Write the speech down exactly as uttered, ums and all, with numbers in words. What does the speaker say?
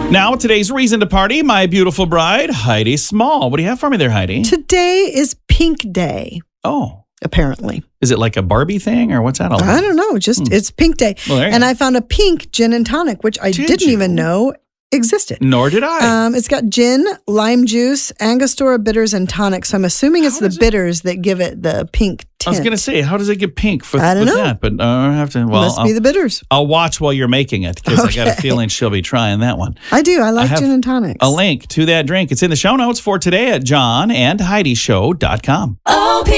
Now, today's reason to party, my beautiful bride, Heidi Small. What do you have for me there, Heidi? Today is Pink Day, Oh, apparently. is it like a Barbie thing or what's that all about? I don't know. Just it's Pink Day. Well, there you and go. I found a pink gin and tonic, which I Did didn't you? even know existed. Nor did I. Um, it's got gin, lime juice, Angostura bitters, and tonic. So I'm assuming it's How the does it- bitters that give it the pink I was tint. going to say, how does it get pink for, I don't with know. that? But uh, I have to, well, Must I'll, be the bitters. I'll watch while you're making it because I got a Okay. feeling she'll be trying that one. I do. I like have gin and tonics. A link to that drink. It's in the show notes for today at john and heidi show dot com. O P